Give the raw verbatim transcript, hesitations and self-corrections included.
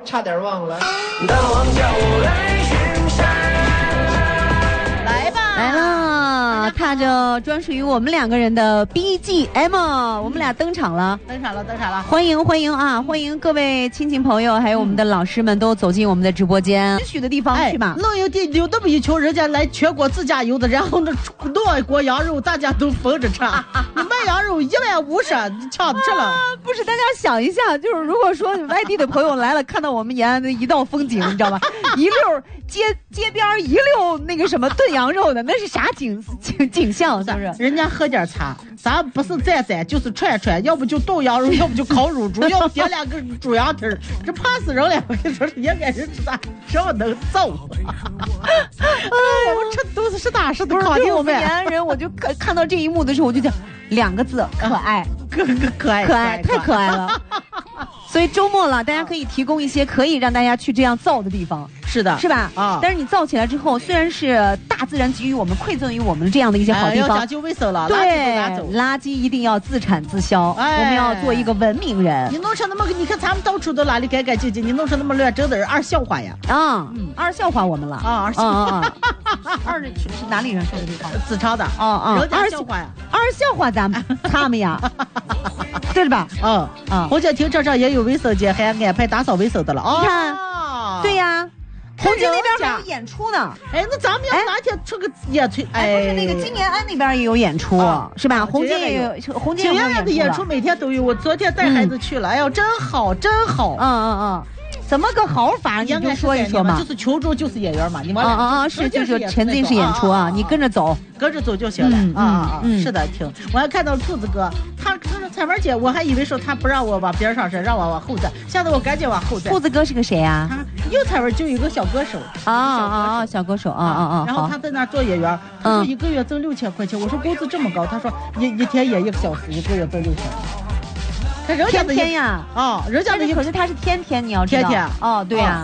差点忘了。 来吧， 来了，踏着专属于我们两个人的 B G M， 我们俩登场了， 登场了，登场了！ 欢迎欢迎啊！欢迎各位亲戚朋友，还有我们的老师们都走进我们的直播间，允许的地方去吧。 能有的有那么一群人家来全国自驾游的，然后那诺国羊肉大家都疯着吃，你卖羊肉一万五十，你抢吃了、啊？ 不是，大家想一下，就是如果说外地的朋友来了，看到我们延安的一道风景，你知道吧？一溜街街边一溜那个什么炖羊肉的，那是啥景景景象？是不是？ 人家喝点茶，咱不是蘸蘸就是串串，要不就炖羊肉，要不就烤乳猪，要不点两个猪羊蹄儿，这怕死人了！我跟你说，延安人吃啥什么能揍？我们吃都是实打实的烤牛我们延安人，我就看看到这一幕的时候，我就讲两个字：可爱， 可可可爱， 可爱，太可爱了。所以周末了，大家可以提供一些可以让大家去这样造的地方。 是的， 是吧？啊！但是你造起来之后，虽然是大自然给予我们馈赠于我们这样的一些好地方， 哎、要讲究卫生了， 对， 垃圾都拿走， 垃圾一定要自产自销，哎、我们要做一个文明人。 你弄成那么，你看咱们到处都哪里干干净净，你弄成那么乱，真的是二笑话呀！ 啊，嗯，二笑话我们了啊，二笑话， 啊啊二是是哪里人说的地方？ 自嘲的， 啊啊， 二笑话呀， 二笑话咱们他们呀，对吧？ 嗯啊，红景停车场也有卫生间，还安排打扫卫生的了。 你看，对呀。红景那边还有演出呢， 哎，那咱们要哪天出个演出？ 哎，不是那个金延安那边也有演出，啊、是吧？红景也有，红景延安的演出每天都有。我昨天带孩子去了，嗯、哎呦，真好，真好。 嗯嗯嗯，怎么个好法？你就说一说嘛。 就是群众就是演员嘛，你们啊啊啊！是就是沉浸式演出啊，你跟着走， 跟着走就行了。嗯、啊啊！嗯、是的，听。我还看到兔子哥，他他说彩文姐，我还以为说他不让我往边上站，让我往后站，现在我赶紧往后站。 兔子哥是个谁啊？ 有彩文就有一个小歌手啊啊啊！小歌手啊啊啊！ 然后他在那做演员，他说一个月挣六千块钱。我说工资这么高，他说一一天演一个小时，一个月挣六千。 他人家的天天呀啊，人家的可是他是天天，你要知道天天哦，对呀。